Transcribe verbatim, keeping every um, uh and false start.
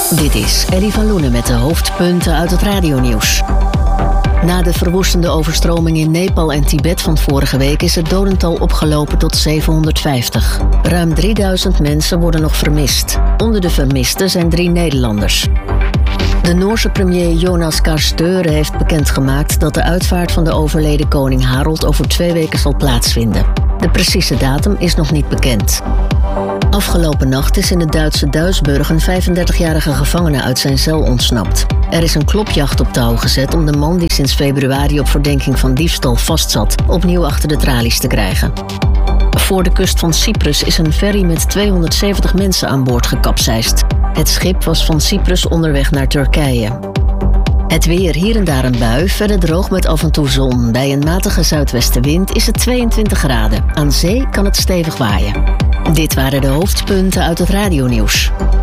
Dit is Ellie van Loenen met de hoofdpunten uit het radionieuws. Na de verwoestende overstroming in Nepal en Tibet van vorige week is het dodental opgelopen tot zevenhonderdvijftig. Ruim drieduizend mensen worden nog vermist. Onder de vermisten zijn drie Nederlanders. De Noorse premier Jonas Gahr Støre heeft bekendgemaakt dat de uitvaart van de overleden koning Harald over twee weken zal plaatsvinden. De precieze datum is nog niet bekend. Afgelopen nacht is in het Duitse Duisburg een vijfendertigjarige gevangene uit zijn cel ontsnapt. Er is een klopjacht op touw gezet om de man die sinds februari op verdenking van diefstal vastzat, opnieuw achter de tralies te krijgen. Voor de kust van Cyprus is een ferry met tweehonderdzeventig mensen aan boord gekapseist. Het schip was van Cyprus onderweg naar Turkije. Het weer, hier en daar een bui, verder droog met af en toe zon. Bij een matige zuidwestenwind is het tweeëntwintig graden. Aan zee kan het stevig waaien. Dit waren de hoofdpunten uit het radionieuws.